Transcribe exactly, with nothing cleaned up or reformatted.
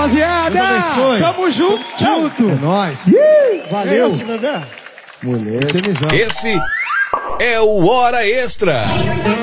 rapaziada. Deus abençoe. Tamo junto. Junto. É nóis. Valeu. É esse, Bebê? Mulher. Esse é o Hora Extra.